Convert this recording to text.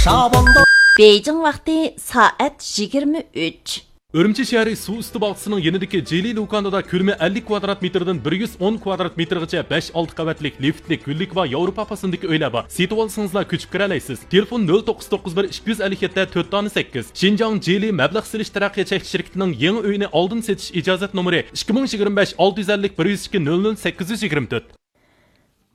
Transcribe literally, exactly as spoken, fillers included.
Beijing vaqti soat yigirma uch. Urumchi shahri suv usti bog'chisining yanidagi Jeli Lukanada ko'lami ellik kvadrat metrdan bir yuz o'n kvadrat metrgacha besh olti qavatlik liftlik, gullik va Yevropa pasındagi uylar bor. Setib olsangizlar ko'chib kira olasiz. Telefon nol to'qqiz to'qqiz bir ikki yuz ellik yetti to'rt sakkiz. Xinjiang Jeli mablag' silish taraqqiyot chekish shirkatining yangi uyini oldin setish ijozat nomeri ikki ming yigirma besh olti yuz ellik bir yuz ikki nol nol sakkiz yuz yigirma to'rt.